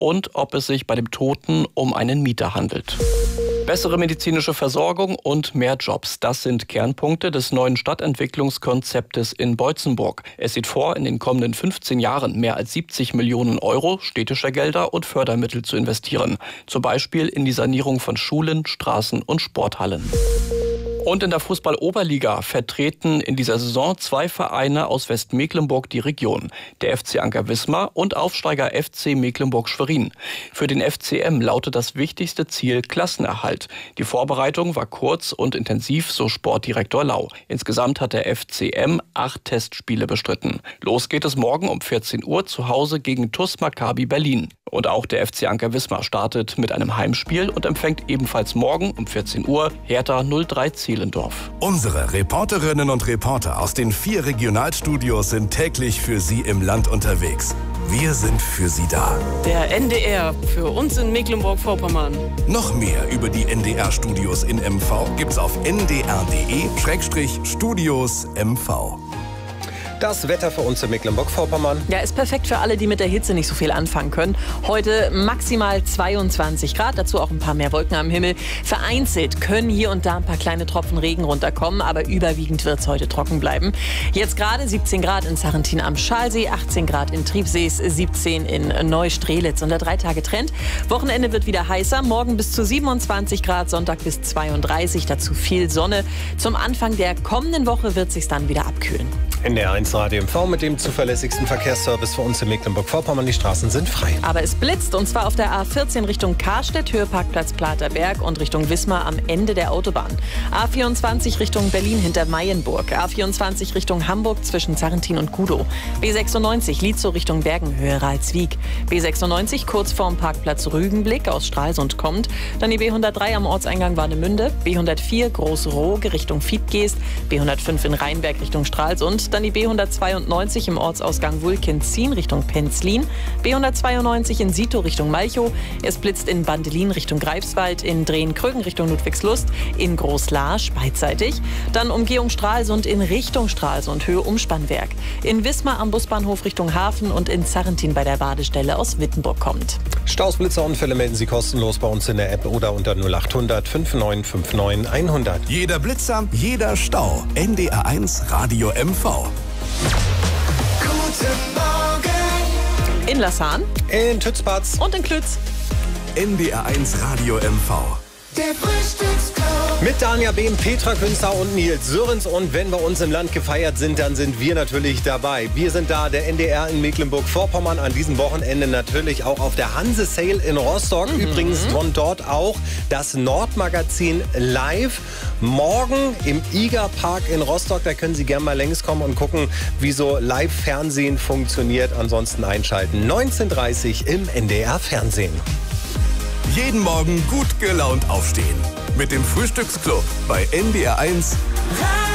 und ob es sich bei dem Toten um einen Mieter handelt. Bessere medizinische Versorgung und mehr Jobs. Das sind Kernpunkte des neuen Stadtentwicklungskonzeptes in Boitzenburg. Es sieht vor, in den kommenden 15 Jahren mehr als 70 Millionen Euro städtischer Gelder und Fördermittel zu investieren. Zum Beispiel in die Sanierung von Schulen, Straßen und Sporthallen. Und in der Fußball-Oberliga vertreten in dieser Saison 2 Vereine aus Westmecklenburg die Region. Der FC Anker Wismar und Aufsteiger FC Mecklenburg-Schwerin. Für den FCM lautet das wichtigste Ziel Klassenerhalt. Die Vorbereitung war kurz und intensiv, so Sportdirektor Lau. Insgesamt hat der FCM 8 Testspiele bestritten. Los geht es morgen um 14 Uhr zu Hause gegen TuS Maccabi Berlin. Und auch der FC Anker Wismar startet mit einem Heimspiel und empfängt ebenfalls morgen um 14 Uhr Hertha 03 Zehlendorf. Unsere Reporterinnen und Reporter aus den 4 Regionalstudios sind täglich für Sie im Land unterwegs. Wir sind für Sie da. Der NDR für uns in Mecklenburg-Vorpommern. Noch mehr über die NDR-Studios in MV gibt's auf ndr.de/Studios MV. Das Wetter für uns in Mecklenburg-Vorpommern. Ja, ist perfekt für alle, die mit der Hitze nicht so viel anfangen können. Heute maximal 22 Grad, dazu auch ein paar mehr Wolken am Himmel. Vereinzelt können hier und da ein paar kleine Tropfen Regen runterkommen, aber überwiegend wird es heute trocken bleiben. Jetzt gerade 17 Grad in Sarrentin am Schalsee, 18 Grad in Triebsees, 17 in Neustrelitz. Und der 3-Tage-Trend. Wochenende wird wieder heißer, morgen bis zu 27 Grad, Sonntag bis 32, dazu viel Sonne. Zum Anfang der kommenden Woche wird es sich dann wieder abkühlen. NDR 1 Radio MV mit dem zuverlässigsten Verkehrsservice für uns in Mecklenburg-Vorpommern. Die Straßen sind frei. Aber es blitzt, und zwar auf der A14 Richtung Karstedt, Höheparkplatz Platerberg, und Richtung Wismar am Ende der Autobahn. A24 Richtung Berlin hinter Mayenburg. A24 Richtung Hamburg zwischen Sarrentin und Kudow. B96 Lietzow Richtung Bergenhöhe Ralswiek. B96 kurz vorm Parkplatz Rügenblick aus Stralsund kommt. Dann die B103 am Ortseingang Warnemünde. B104 Großroge Richtung Fiebgeest. B105 in Rheinberg Richtung Stralsund. Dann die B192 im Ortsausgang Wulkenzien Richtung Penzlin. B192 in Sito Richtung Malchow. Es blitzt in Bandelin Richtung Greifswald, in Drehen-Krögen Richtung Ludwigslust, in Großlaasch beidseitig. Dann Umgehung Stralsund in Richtung Stralsund, Höhe Umspannwerk. In Wismar am Busbahnhof Richtung Hafen und in Sarrentin bei der Badestelle aus Wittenburg kommt. Staus, Blitzerunfälle melden Sie kostenlos bei uns in der App oder unter 0800 5959 100. Jeder Blitzer, jeder Stau. NDR 1 Radio MV. Guten Morgen. In Lassan. In Tützpatz. Und in Klütz. NDR 1 Radio MV. Der Frühstücksclub. Mit Dania Behm, Petra Künzer und Nils Sörens. Und wenn bei uns im Land gefeiert sind, dann sind wir natürlich dabei. Wir sind da, der NDR in Mecklenburg-Vorpommern. An diesem Wochenende natürlich auch auf der Hanse Sale in Rostock. Übrigens von dort auch das Nordmagazin live. Morgen im Igerpark in Rostock. Da können Sie gerne mal längs kommen und gucken, wie so Live-Fernsehen funktioniert. Ansonsten einschalten. 19:30 im NDR-Fernsehen. Jeden Morgen gut gelaunt aufstehen. Mit dem Frühstücksclub bei NDR 1.